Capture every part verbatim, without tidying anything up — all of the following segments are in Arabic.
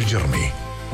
الجرمي.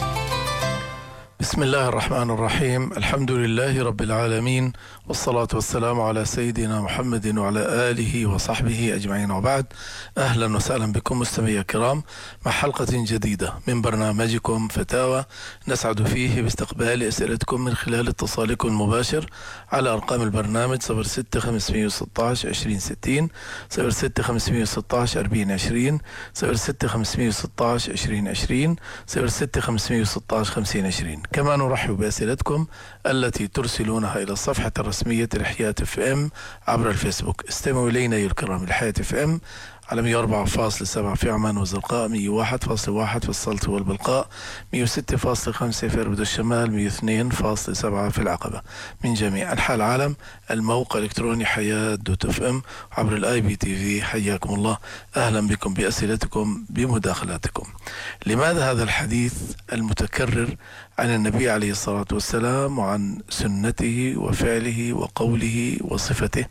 بسم الله الرحمن الرحيم. الحمد لله رب العالمين، والصلاة والسلام على سيدنا محمد وعلى آله وصحبه أجمعين، وبعد. أهلا وسهلا بكم مستمعي الكرام مع حلقة جديدة من برنامجكم فتاوى، نسعد فيه باستقبال أسئلتكم من خلال اتصالكم المباشر على أرقام البرنامج صفر ستة خمسمائة وستة عشر عشرين ستين، صفر ستة خمسمائة وستة عشر أربعين عشرين، صفر ستة خمسمائة وستة عشر عشرين عشرين، صفر ستة خمسمائة وستة عشر خمسين عشرين. كما نرحب بأسئلتكم التي ترسلونها إلى الصفحة الرسمية لحياة اف ام عبر الفيسبوك. استمعوا إلينا أيها الكرام لحياة اف ام على مئة وأربعة فاصلة سبعة في عمان والزرقاء، مئة وواحد فاصلة واحد في السلطة والبلقاء، مئة وستة فاصلة خمسة في إربد الشمال، مئة واثنين فاصلة سبعة في العقبة. من جميع أنحاء العالم الموقع الإلكتروني حياة دوت اف ام عبر الاي بي تي في. حياكم الله، أهلا بكم بأسئلتكم بمداخلاتكم. لماذا هذا الحديث المتكرر عن النبي عليه الصلاة والسلام وعن سنته وفعله وقوله وصفته؟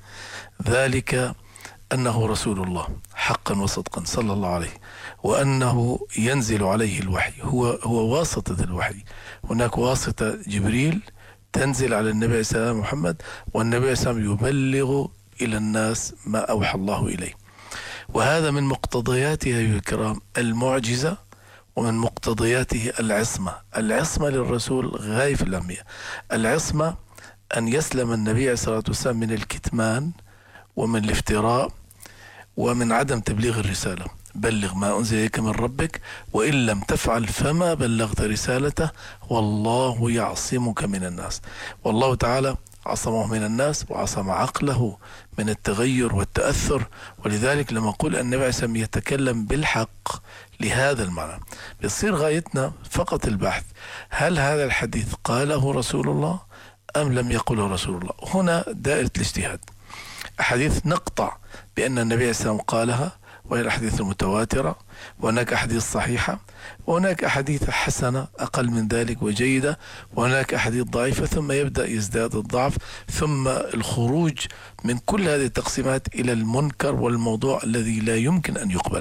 ذلك أنه رسول الله حقا وصدقا صلى الله عليه، وأنه ينزل عليه الوحي، هو هو واسطة الوحي. هناك واسطة جبريل تنزل على النبي صلى الله عليه وسلم محمد، والنبي صلى الله عليه وسلم يبلغ إلى الناس ما أوحى الله إليه. وهذا من مقتضياته أيها الكرام المعجزة، ومن مقتضياته العصمة. العصمة للرسول غاية في الأهمية. العصمة أن يسلم النبي عليه الصلاة والسلام من الكتمان ومن الافتراء ومن عدم تبليغ الرسالة. بلغ ما أنزل إليك من ربك وإن لم تفعل فما بلغت رسالته والله يعصمك من الناس. والله تعالى عصمه من الناس وعصم عقله من التغير والتأثر. ولذلك لما قل النبي عليه الصلاة والسلام يتكلم بالحق لهذا المعنى، بيصير غايتنا فقط البحث هل هذا الحديث قاله رسول الله أم لم يقله رسول الله. هنا دائرة الاجتهاد. أحاديث نقطع بأن النبي عليه الصلاة والسلام قالها، وهي الأحاديث المتواترة، وهناك أحاديث صحيحة، وهناك أحاديث حسنة أقل من ذلك وجيدة، وهناك أحاديث ضعيفة، ثم يبدأ يزداد الضعف، ثم الخروج من كل هذه التقسيمات إلى المنكر والموضوع الذي لا يمكن أن يقبل.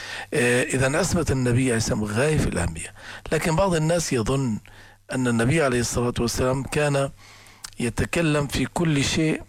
إذا عصمة النبي عليه الصلاة والسلام غاية في الأهمية. لكن بعض الناس يظن أن النبي عليه الصلاة والسلام كان يتكلم في كل شيء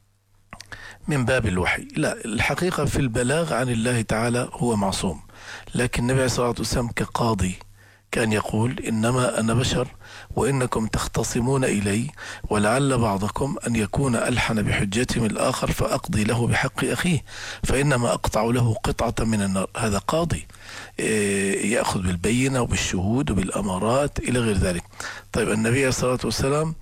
من باب الوحي. لا، الحقيقة في البلاغ عن الله تعالى هو معصوم. لكن النبي عليه الصلاة والسلام كقاضي كان يقول إنما أنا بشر وإنكم تختصمون إلي، ولعل بعضكم أن يكون ألحن بحجته من الآخر فأقضي له بحق أخيه، فإنما أقطع له قطعة من النار. هذا قاضي يأخذ بالبينة وبالشهود وبالأمارات إلى غير ذلك. طيب النبي عليه الصلاة والسلام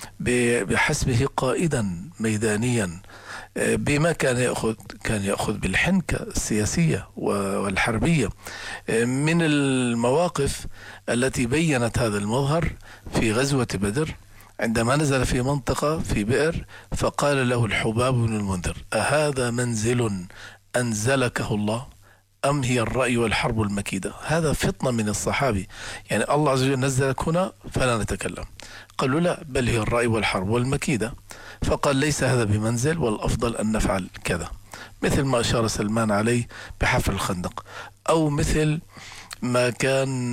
بحسبه قائدا ميدانيا بما كان يأخذ كان يأخذ بالحنكة السياسية والحربية. من المواقف التي بيّنت هذا المظهر في غزوة بدر، عندما نزل في منطقة في بئر فقال له الحباب بن المنذر: أهذا منزل أنزلكه الله أم هي الرأي والحرب المكيدة؟ هذا فطنة من الصحابي، يعني الله عز وجل نزلك هنا فلا نتكلم. قالوا لا، بل هي الرأي والحرب والمكيدة. فقال ليس هذا بمنزل، والأفضل أن نفعل كذا، مثل ما أشار سلمان عليه بحفر الخندق، أو مثل ما كان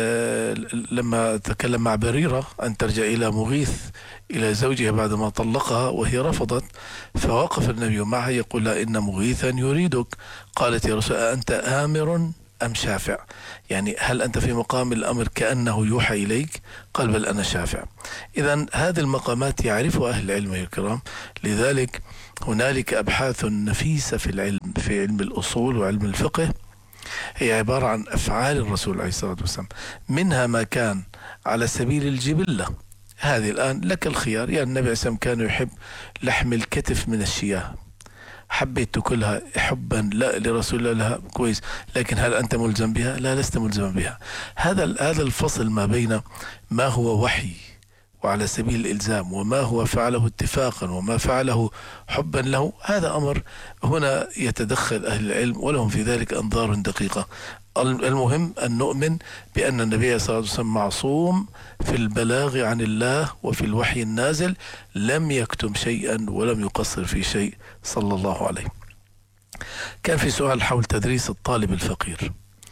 لما تكلم مع بريرة أن ترجع إلى مغيث إلى زوجها بعدما طلقها وهي رفضت، فوقف النبي معها يقول لا إن مغيثا يريدك. قالت يا رسول أنت آمر أم شافع؟ يعني هل أنت في مقام الأمر كأنه يوحى إليك؟ قال بل أنا شافع. إذن هذه المقامات يعرفها أهل العلم الكرام. لذلك هنالك أبحاث نفيسة في العلم، في علم الأصول وعلم الفقه، هي عبارة عن أفعال الرسول عليه الصلاة والسلام، منها ما كان على سبيل الجبلة. هذه الآن لك الخيار، يعني النبي عليه الصلاة والسلام كان يحب لحم الكتف من الشياه، حبيت تاكلها حبا لا لرسول الله لها كويس، لكن هل أنت ملزم بها؟ لا، لست ملزما بها. هذا هذا الفصل ما بين ما هو وحي وعلى سبيل الإلزام وما هو فعله اتفاقا وما فعله حبا له، هذا أمر هنا يتدخل أهل العلم ولهم في ذلك أنظار دقيقة. المهم أن نؤمن بأن النبي صلى الله عليه وسلم معصوم في البلاغ عن الله وفي الوحي النازل، لم يكتم شيئا ولم يقصر في شيء صلى الله عليه. كان في سؤال حول تدريس الطالب الفقير.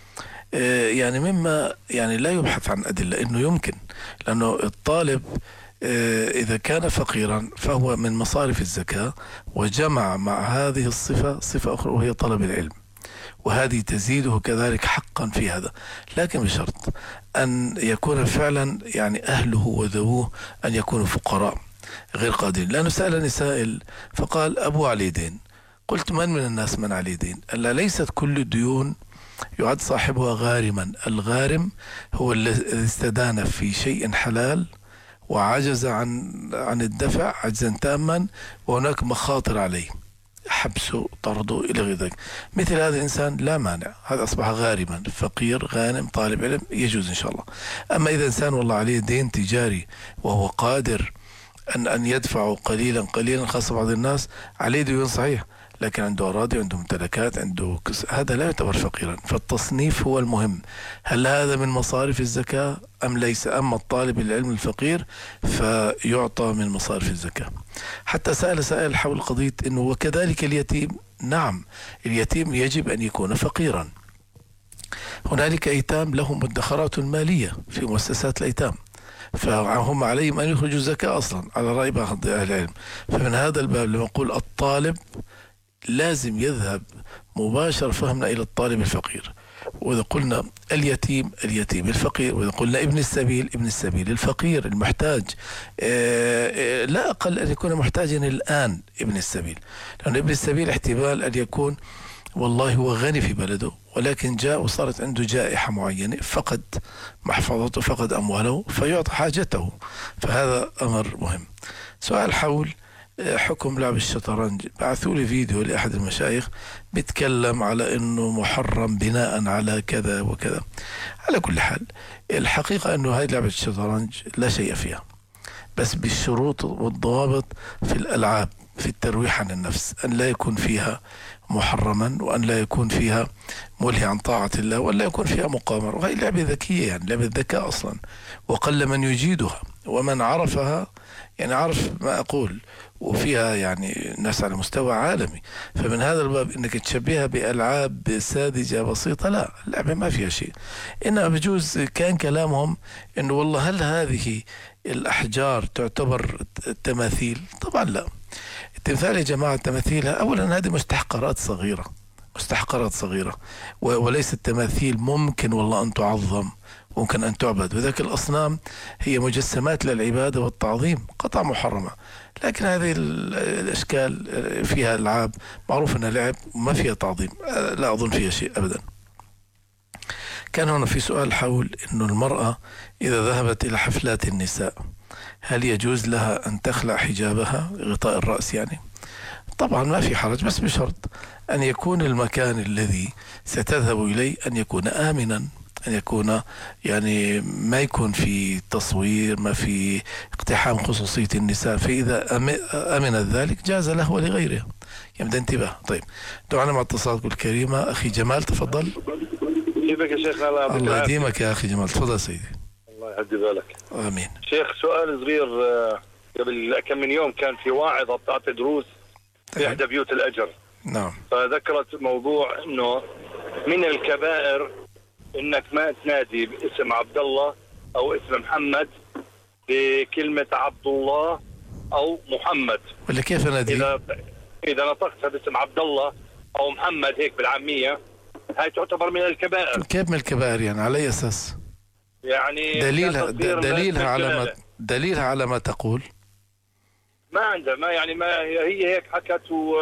يعني مما يعني لا يبحث عن أدلة إنه يمكن، لأنه الطالب إذا كان فقيرا فهو من مصارف الزكاة، وجمع مع هذه الصفة صفة أخرى وهي طلب العلم، وهذه تزيده كذلك حقا في هذا، لكن بشرط أن يكون فعلا يعني أهله وذووه أن يكونوا فقراء غير قادرين. لأنه سألني سائل فقال أبو عليه دين، قلت من من الناس من عليه دين؟ ألا ليست كل الديون يعد صاحبها غارما. الغارم هو الذي استدان في شيء حلال وعجز عن عن الدفع عجزا تاما، وهناك مخاطر عليه، حبسه، طرده إلى غير ذلك. مثل هذا الإنسان لا مانع، هذا أصبح غارما، فقير غانم طالب علم يجوز إن شاء الله. أما إذا إنسان والله عليه دين تجاري وهو قادر أن أن يدفع قليلا قليلا، خاصة بعض الناس عليه ديون صحيح لكن عنده أراضي، عنده ممتلكات، عنده كس... هذا لا يعتبر فقيرا. فالتصنيف هو المهم، هل هذا من مصارف الزكاة أم ليس؟ أما الطالب العلم الفقير فيعطى من مصارف الزكاة. حتى سأل سائل حول قضية أنه وكذلك اليتيم. نعم، اليتيم يجب أن يكون فقيرا. هنالك أيتام لهم مدخرات مالية في مؤسسات الأيتام، فهم عليهم أن يخرجوا الزكاة أصلا على رأي بعض أهل العلم. فمن هذا الباب لما نقول الطالب لازم يذهب مباشر فهمنا إلى الطالب الفقير، وإذا قلنا اليتيم اليتيم الفقير، وإذا قلنا ابن السبيل ابن السبيل الفقير المحتاج. لا أقل أن يكون محتاجا الآن ابن السبيل، لأن ابن السبيل احتمال أن يكون والله هو غني في بلده ولكن جاء وصارت عنده جائحة معينة، فقد محفظته، فقد أمواله، فيعطى حاجته. فهذا أمر مهم. سؤال حول حكم لعب الشطرنج. بعثوا لي فيديو لأحد المشايخ بيتكلم على أنه محرم بناء على كذا وكذا. على كل حال الحقيقة أنه هاي لعبة الشطرنج لا شيء فيها، بس بالشروط والضوابط في الألعاب، في الترويح عن النفس، أن لا يكون فيها محرما، وأن لا يكون فيها ملهي عن طاعة الله، وأن لا يكون فيها مقامرة. وهي لعبة ذكية، يعني لعبة ذكاء أصلا، وقل من يجيدها، ومن عرفها يعني عرف ما أقول، وفيها يعني ناس على مستوى عالمي. فمن هذا الباب انك تشبهها بألعاب ساذجة بسيطة، لا، اللعبة ما فيها شيء. انما بجوز كان كلامهم انه والله هل هذه الاحجار تعتبر تماثيل؟ طبعا لا. التمثال يا جماعة تماثيلها اولا هذه مستحقرات صغيرة، مستحقرات صغيرة، وليست تماثيل ممكن والله ان تعظم، ممكن أن تعبد. وذلك الأصنام هي مجسمات للعبادة والتعظيم، قطع محرمة. لكن هذه الأشكال فيها ألعاب معروف أنها لعب ما فيها تعظيم، لا أظن فيها شيء أبدا. كان هنا في سؤال حول أنه المرأة إذا ذهبت إلى حفلات النساء هل يجوز لها أن تخلع حجابها، غطاء الرأس يعني؟ طبعا ما في حرج، بس بشرط أن يكون المكان الذي ستذهب إليه أن يكون آمنا، أن يكون يعني ما يكون في تصوير، ما في اقتحام خصوصية النساء. فإذا أمن ذلك جاز له ولغيره. يبدأ انتباه. طيب دعنا مع اتصالكم الكريمة. أخي جمال تفضل. كيفك يا شيخ؟ الله يديمك يا أخي جمال، تفضل سيدي. الله يهدي بالك. آمين. شيخ سؤال صغير، قبل كم من يوم كان في واعظة بتاعت دروس في إحدى بيوت الأجر. نعم. فذكرت موضوع إنه من الكبائر انك ما تنادي باسم عبد الله او اسم محمد بكلمة عبد الله او محمد. ولا كيف نادي؟ اذا اذا نطقتها باسم عبد الله او محمد هيك بالعامية، هاي تعتبر من الكبائر. كيف من الكبائر يعني؟ على اي اساس؟ يعني دليلها دليلها على ما دليلها على ما تقول؟ ما عندها، ما يعني ما هي هيك حكت و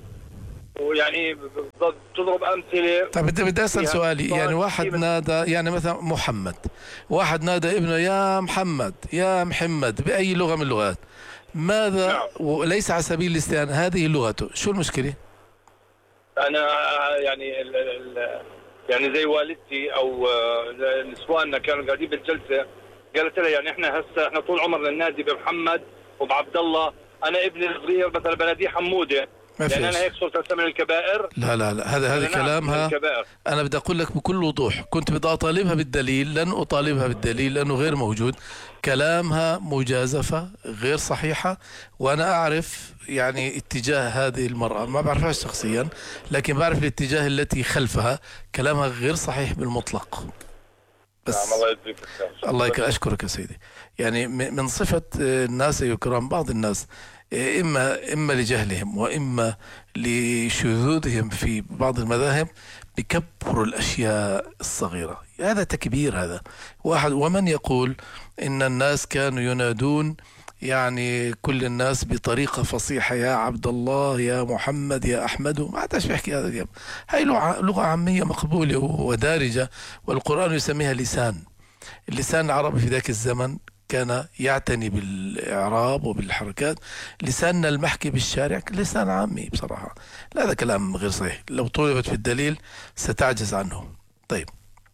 ويعني تضرب أمثلة. طيب بدي بدي أسأل سؤالي، يعني واحد نادى يعني مثلا محمد، واحد نادى ابنه يا محمد يا محمد بأي لغة من اللغات، ماذا؟ نعم. وليس على سبيل الاستهانة، هذه لغته، شو المشكلة؟ أنا يعني ال ال يعني زي والدتي أو نسواننا كانوا قاعدين بالجلسة، قالت لها يعني إحنا هسه إحنا طول عمرنا ننادي بمحمد وبعبد الله. أنا ابني الصغير مثلا بناديه حمودة، ما لان انا فيش. هيك صرت اسمي من الكبائر. لا لا لا، هذا هذا نعم من كلامها. الكبائر. أنا بدي أقول لك بكل وضوح، كنت بدي أطالبها بالدليل، لن أطالبها بالدليل لأنه غير موجود. كلامها مجازفة غير صحيحة، وأنا أعرف يعني اتجاه هذه المرأة، ما بعرفها شخصيا لكن بعرف الاتجاه التي خلفها. كلامها غير صحيح بالمطلق. نعم بس الله يجزيك الخير. الله يك... أشكرك يا سيدي. يعني م- من صفة آه، الناس يكرم بعض الناس، آه، إما إما لجهلهم وإما لشذوذهم في بعض المذاهب، بكبروا الأشياء الصغيرة. هذا تكبير. هذا واحد. ومن يقول إن الناس كانوا ينادون يعني كل الناس بطريقة فصيحة، يا عبد الله، يا محمد، يا أحمد، ما عادش بيحكي هذا اليوم. هاي لغة لغة عامية مقبولة ودارجة، والقرآن يسميها لسان. اللسان العربي في ذاك الزمن كان يعتني بالإعراب وبالحركات. لساننا المحكي بالشارع لسان عامي بصراحة. لا، هذا كلام غير صحيح، لو طولبت في الدليل ستعجز عنه. طيب،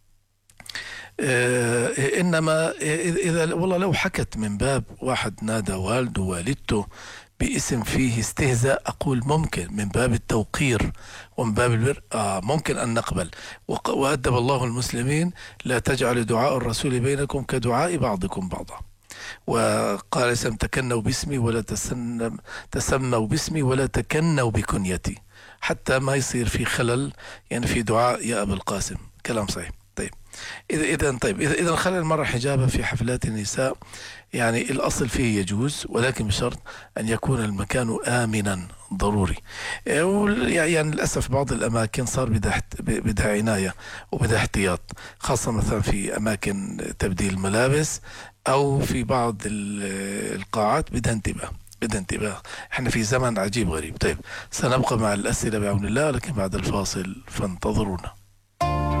آه إنما إذا والله لو حكت من باب واحد نادى والده والدته باسم فيه استهزاء، أقول ممكن من باب التوقير ومن باب البر، آه ممكن أن نقبل. وق- وأدب الله المسلمين: لا تجعل دعاء الرسول بينكم كدعاء بعضكم بعضا. وقال: سم تكنوا باسمي ولا تسنم تسموا باسمي ولا تكنوا بكنيتي، حتى ما يصير في خلل يعني في دعاء يا أبا القاسم. كلام صحيح. طيب، إذا إذا طيب إذا إذا خلى المرأة حجابها في حفلات النساء، يعني الأصل فيه يجوز، ولكن بشرط أن يكون المكان آمنا ضروري. إيه، وال- يعني للأسف بعض الأماكن صار بدها احت- بدها عناية وبدها احتياط، خاصة مثلا في أماكن تبديل الملابس أو في بعض ال- القاعات بدها انتباه. بدها انتباه. احنا في زمن عجيب غريب. طيب، سنبقى مع الأسئلة بعون الله، لكن بعد الفاصل فانتظرونا.